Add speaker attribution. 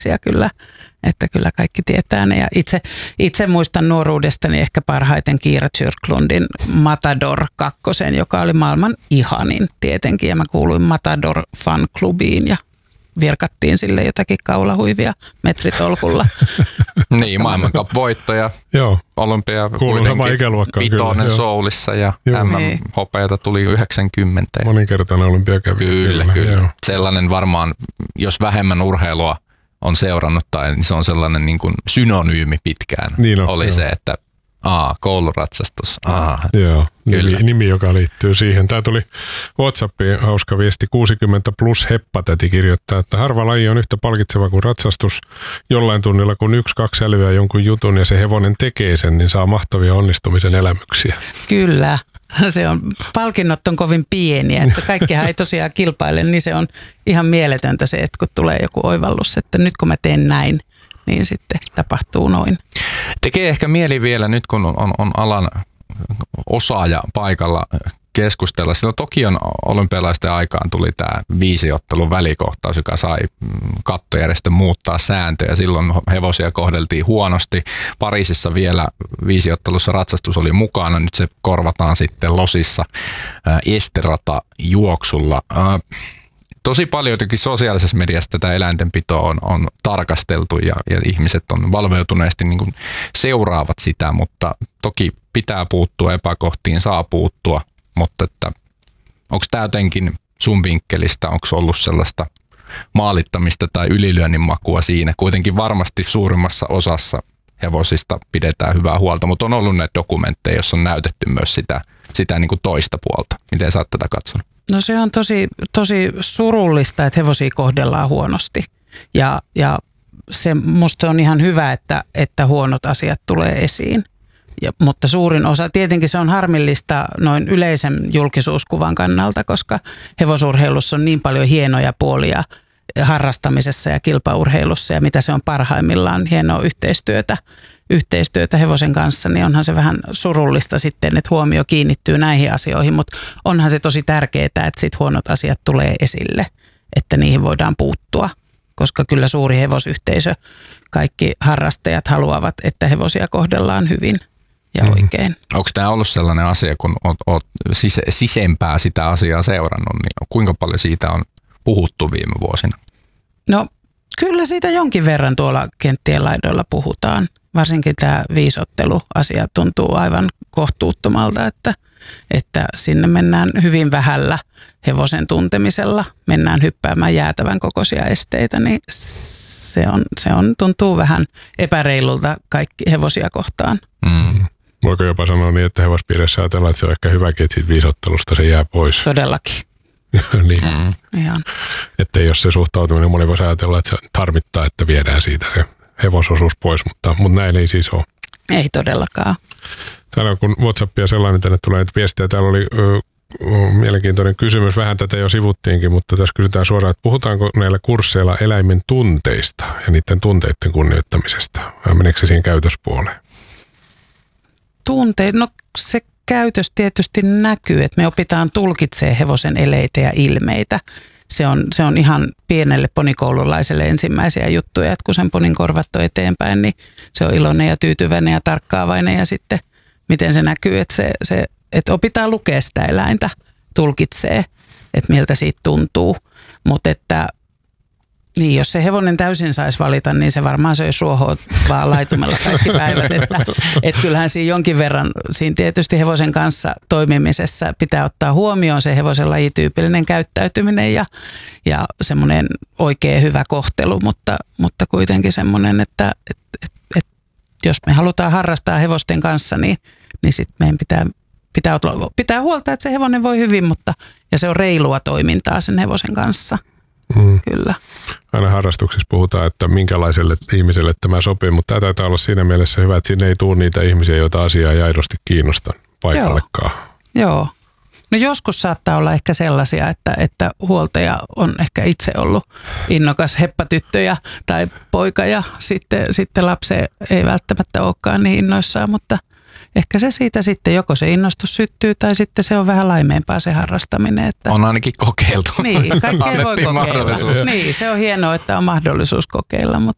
Speaker 1: kyllä, että kyllä kaikki tietää ne. Ja itse muistan nuoruudestani ehkä parhaiten Kiira Kyrklundin Matador 2, joka oli maailman ihanin tietenkin. Ja mä kuuluin Matador fan-klubiin ja virkattiin sille jotakin kaulahuivia metritolkulla.
Speaker 2: Niin, maailmancup-voittoja, olympia, vitonen Soulissa ja MM-hopeata tuli 90.
Speaker 3: Moninkertainen olympiakävijä.
Speaker 2: Kyllä. Sellainen varmaan, jos vähemmän urheilua on seurannut, tai niin se on sellainen niin kuin synonyymi pitkään.
Speaker 3: Niin
Speaker 2: oli se, että kouluratsastus.
Speaker 3: Nimi, joka liittyy siihen. Tämä tuli WhatsAppiin hauska viesti. 60 plus heppatäti kirjoittaa, että harva laji on yhtä palkitseva kuin ratsastus. Jollain tunnilla, kun 1-2 älyää jonkun jutun ja se hevonen tekee sen, niin saa mahtavia onnistumisen elämyksiä.
Speaker 1: Kyllä. Palkinnot on kovin pieniä, että kaikkihan ei tosiaan kilpaile, niin se on ihan mieletöntä se, että kun tulee joku oivallus, että nyt kun mä teen näin, niin sitten tapahtuu noin.
Speaker 2: Tekee ehkä mieli vielä nyt, kun on alan osaaja paikalla keskustella. Silloin Tokion olympialaisten aikaan tuli tämä 5-ottelun välikohtaus, joka sai kattojärjestön muuttaa sääntöjä. Silloin hevosia kohdeltiin huonosti. Pariisissa vielä 5-ottelussa ratsastus oli mukana. Nyt se korvataan sitten Losissa esterata-juoksulla. Tosi paljon jotenkin sosiaalisessa mediassa tätä eläintenpitoa on tarkasteltu ja ihmiset on valveutuneesti niin kuin seuraavat sitä, mutta toki pitää puuttua epäkohtiin, saa puuttua, mutta että onko tämä jotenkin sun vinkkelistä, onko ollut sellaista maalittamista tai ylilyönnin makua siinä? Kuitenkin varmasti suurimmassa osassa hevosista pidetään hyvää huolta, mutta on ollut näitä dokumentteja, joissa on näytetty myös sitä niin kuin toista puolta. Miten sä oot tätä katsonut?
Speaker 1: No se on tosi surullista, että hevosia kohdellaan huonosti ja musta on ihan hyvä, että huonot asiat tulee esiin. Mutta suurin osa, tietenkin se on harmillista noin yleisen julkisuuskuvan kannalta, koska hevosurheilussa on niin paljon hienoja puolia harrastamisessa ja kilpaurheilussa ja mitä se on parhaimmillaan hienoa yhteistyötä hevosen kanssa, niin onhan se vähän surullista sitten, että huomio kiinnittyy näihin asioihin, mutta onhan se tosi tärkeää, että sit huonot asiat tulee esille, että niihin voidaan puuttua, koska kyllä suuri hevosyhteisö, kaikki harrastajat haluavat, että hevosia kohdellaan hyvin ja oikein.
Speaker 2: Onko tämä ollut sellainen asia, kun olet sisempää sitä asiaa seurannut, niin kuinka paljon siitä on puhuttu viime vuosina?
Speaker 1: No kyllä siitä jonkin verran tuolla kenttien laidoilla puhutaan. Varsinkin tämä 5-otteluasia tuntuu aivan kohtuuttomalta, että sinne mennään hyvin vähällä hevosen tuntemisella, mennään hyppäämään jäätävän kokoisia esteitä, niin tuntuu vähän epäreilulta kaikki hevosia kohtaan.
Speaker 3: Voiko jopa sanoa niin, että hevospiirissä ajatellaan, että se on ehkä hyväkin, että siitä 5-ottelusta se jää pois?
Speaker 1: Todellakin.
Speaker 3: Niin.
Speaker 1: Ihan.
Speaker 3: Että jos se suhtautuminen, moni voisi ajatella, että se harmittaa, että viedään siitä se hevososuus pois, mutta näin ei siis ole.
Speaker 1: Ei todellakaan.
Speaker 3: Täällä on kun WhatsAppia sellainen, tänne tulee näitä viestejä. Täällä oli mielenkiintoinen kysymys, vähän tätä jo sivuttiinkin, mutta tässä kysytään suoraan, että puhutaanko näillä kursseilla eläimen tunteista ja niiden tunteiden kunnioittamisesta? Vai meneekö se siihen käytöspuoleen?
Speaker 1: Tunteet, no se käytös tietysti näkyy, että me opitaan tulkitsemaan hevosen eleitä ja ilmeitä. Se on ihan pienelle ponikoululaiselle ensimmäisiä juttuja, että kun sen ponin korvat on eteenpäin, niin se on iloinen ja tyytyväinen ja tarkkaavainen ja sitten miten se näkyy, että opitaan lukea sitä eläintä, tulkitsee, että miltä siitä tuntuu, mutta että niin, jos se hevonen täysin saisi valita, niin se varmaan söisi ruohoa vaan laitumella kaikki päivät. Että kyllähän siinä jonkin verran, siinä tietysti hevosen kanssa toimimisessa pitää ottaa huomioon se hevosen lajityypillinen käyttäytyminen ja semmoinen oikea hyvä kohtelu, mutta kuitenkin semmoinen, että jos me halutaan harrastaa hevosten kanssa, niin sitten meidän pitää huolta, että se hevonen voi hyvin, ja se on reilua toimintaa sen hevosen kanssa. Kyllä.
Speaker 3: Aina harrastuksessa puhutaan, että minkälaiselle ihmiselle tämä sopii, mutta tämä taitaa olla siinä mielessä hyvä, että sinne ei tule niitä ihmisiä, joita asiaa ei aidosti kiinnosta paikallekaan.
Speaker 1: Joo. No joskus saattaa olla ehkä sellaisia, että huoltaja on ehkä itse ollut innokas heppatyttö tai poika ja sitten lapsi ei välttämättä olekaan niin innoissaan, mutta ehkä se siitä sitten, joko se innostus syttyy tai sitten se on vähän laimeempaa se harrastaminen. Että
Speaker 2: on ainakin kokeiltu.
Speaker 1: Niin, kaikkea voi kokeilla. Niin, se on hienoa, että on mahdollisuus kokeilla,